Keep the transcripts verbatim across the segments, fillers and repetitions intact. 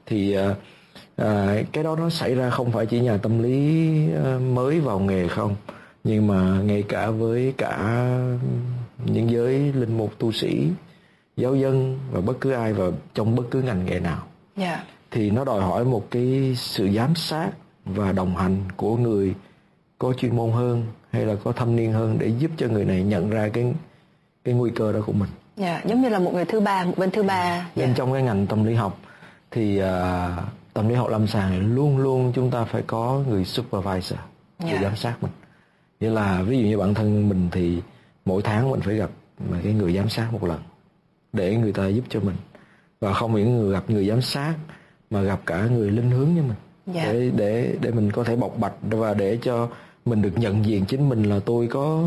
Thì uh, uh, cái đó nó xảy ra không phải chỉ nhà tâm lý uh, mới vào nghề không, nhưng mà ngay cả với cả những giới linh mục, tu sĩ, giáo dân và bất cứ ai vào trong bất cứ ngành nghề nào. Yeah. Thì nó đòi hỏi một cái sự giám sát và đồng hành của người có chuyên môn hơn hay là có thâm niên hơn để giúp cho người này nhận ra cái cái nguy cơ đó của mình. Yeah, giống như là một người thứ ba, một bên thứ ba. Nên yeah. trong cái ngành tâm lý học thì uh, tâm lý học lâm sàng này luôn luôn chúng ta phải có người supervisor, người yeah. giám sát mình. Nghĩa là ví dụ như bản thân mình thì mỗi tháng mình phải gặp mà cái người giám sát một lần để người ta giúp cho mình, và không những người gặp người giám sát mà gặp cả người linh hướng cho mình. Yeah. để để để mình có thể bộc bạch và để cho mình được nhận diện chính mình là tôi có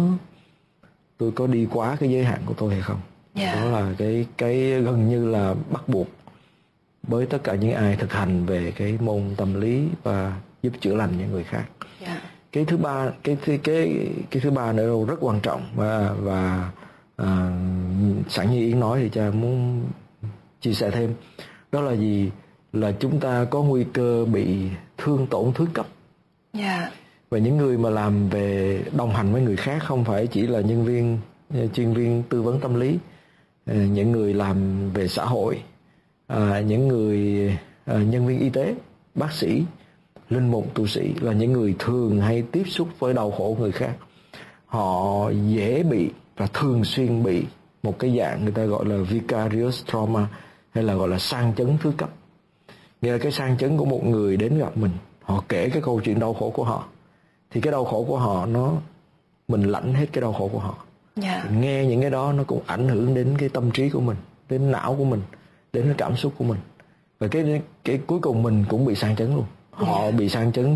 tôi có đi quá cái giới hạn của tôi hay không. Yeah. Đó là cái cái gần như là bắt buộc với tất cả những ai thực hành về cái môn tâm lý và giúp chữa lành những người khác. Yeah. Cái thứ ba cái cái cái cái thứ ba nữa rất quan trọng và và à, sẵn như Yến nói thì cha muốn chia sẻ thêm, đó là gì? Là chúng ta có nguy cơ bị thương tổn thứ cấp. Yeah. Và những người mà làm về đồng hành với người khác không phải chỉ là nhân viên, chuyên viên tư vấn tâm lý, những người làm về xã hội, những người nhân viên y tế, bác sĩ, linh mục, tu sĩ là những người thường hay tiếp xúc với đau khổ người khác. Họ dễ bị và thường xuyên bị một cái dạng người ta gọi là vicarious trauma, hay là gọi là sang chấn thứ cấp. Nghĩa là cái sang chấn của một người đến gặp mình, họ kể cái câu chuyện đau khổ của họ, thì cái đau khổ của họ nó mình lãnh hết cái đau khổ của họ. Yeah. Nghe những cái đó nó cũng ảnh hưởng đến cái tâm trí của mình, đến não của mình, đến cái cảm xúc của mình, và cái cái cuối cùng mình cũng bị sang chấn luôn. Họ yeah. bị sang chấn.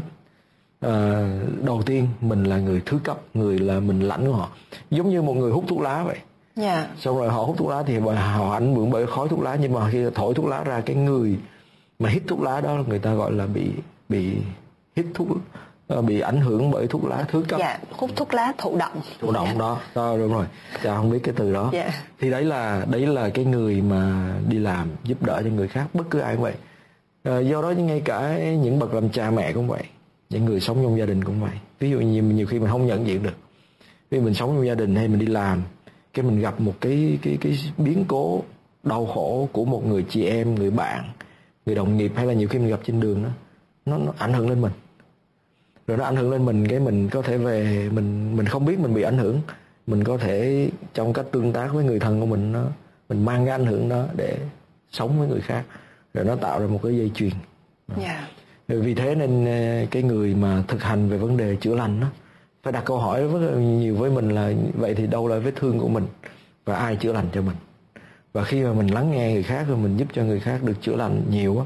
À, đầu tiên mình là người thứ cấp, người là mình lãnh của họ, giống như một người hút thuốc lá vậy. Yeah. Xong rồi họ hút thuốc lá thì họ ảnh hưởng bởi khói thuốc lá, nhưng mà khi thổi thuốc lá ra, cái người mà hít thuốc lá đó người ta gọi là bị bị hít thuốc, bị ảnh hưởng bởi thuốc lá thứ cấp. Dạ, hút thuốc lá thụ động. Thụ động. Yeah. đó, đó đúng rồi. Chà, không biết cái từ đó. Yeah. Thì đấy là đấy là cái người mà đi làm giúp đỡ cho người khác, bất cứ ai cũng vậy. À, do đó ngay cả những bậc làm cha mẹ cũng vậy, những người sống trong gia đình cũng vậy. Ví dụ như nhiều khi mình không nhận diện được, vì mình sống trong gia đình hay mình đi làm, cái mình gặp một cái cái cái biến cố đau khổ của một người chị em, người bạn, người đồng nghiệp, hay là nhiều khi mình gặp trên đường đó, nó nó ảnh hưởng lên mình. Rồi nó ảnh hưởng lên mình, cái mình có thể về mình mình không biết mình bị ảnh hưởng, mình có thể trong cách tương tác với người thân của mình, nó mình mang cái ảnh hưởng đó để sống với người khác, rồi nó tạo ra một cái dây chuyền. Yeah. Rồi vì thế nên cái người mà thực hành về vấn đề chữa lành đó phải đặt câu hỏi rất là nhiều với mình là vậy thì đâu là vết thương của mình và ai chữa lành cho mình. Và khi mà mình lắng nghe người khác rồi mình giúp cho người khác được chữa lành nhiều á,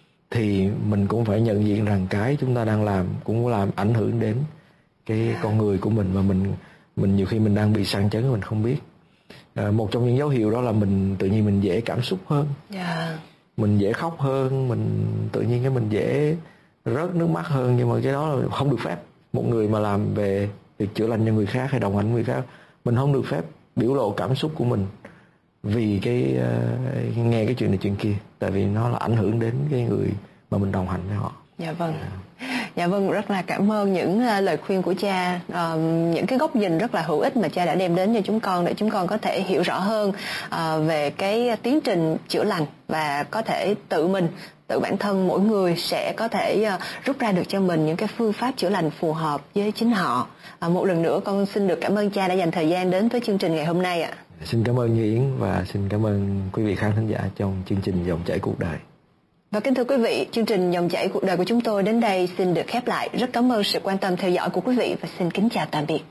thì mình cũng phải nhận diện rằng cái chúng ta đang làm cũng làm ảnh hưởng đến cái yeah. con người của mình, và mình mình nhiều khi mình đang bị sang chấn mình không biết. À, một trong những dấu hiệu đó là mình tự nhiên mình dễ cảm xúc hơn, yeah. mình dễ khóc hơn, mình tự nhiên cái mình dễ rớt nước mắt hơn, nhưng mà cái đó là không được phép. Một người mà làm về việc chữa lành cho người khác hay đồng hành với người khác, mình không được phép biểu lộ cảm xúc của mình vì cái uh, nghe cái chuyện này chuyện kia, tại vì nó là ảnh hưởng đến cái người mà mình đồng hành với họ. Dạ vâng. Dạ vâng, rất là cảm ơn những uh, lời khuyên của cha, uh, những cái góc nhìn rất là hữu ích mà cha đã đem đến cho chúng con để chúng con có thể hiểu rõ hơn uh, về cái tiến trình chữa lành, và có thể tự mình, tự bản thân mỗi người sẽ có thể uh, rút ra được cho mình những cái phương pháp chữa lành phù hợp với chính họ. Uh, một lần nữa con xin được cảm ơn cha đã dành thời gian đến với chương trình ngày hôm nay ạ. Xin cảm ơn Như Yến và xin cảm ơn quý vị khán thính giả trong chương trình Dòng Chảy Cuộc Đời. Và kính thưa quý vị, chương trình Dòng Chảy Cuộc Đời của chúng tôi đến đây xin được khép lại. Rất cảm ơn sự quan tâm theo dõi của quý vị và xin kính chào tạm biệt.